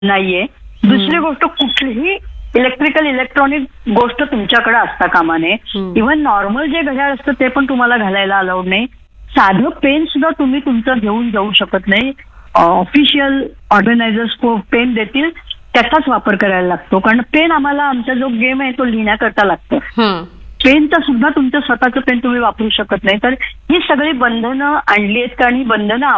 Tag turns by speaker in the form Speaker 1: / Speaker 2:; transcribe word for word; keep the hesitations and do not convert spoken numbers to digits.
Speaker 1: नाहीये. दुसरी गोष्ट, कुठलीही इलेक्ट्रिकल इलेक्ट्रॉनिक गोष्ट तुमच्याकडे असता कामा नये. इव्हन नॉर्मल जे घड्याळ असतं ते पण तुम्हाला घालायला अलाउड नाही. साधं पेन सुद्धा तुम्ही तुमचं घेऊन जाऊ शकत नाही. ऑफिशियल ऑर्गनायझर्स पेन देतील त्याचाच वापर करायला लागतो, कारण पेन आम्हाला आमचा जो गेम आहे तो लिहिण्याकरता लागतो. पेनचा सुद्धा तुमचं स्वतःचं पेन तुम्ही वापरू शकत नाही. तर ही सगळी बंधनं आणली आहेत, कारण ही बंधनं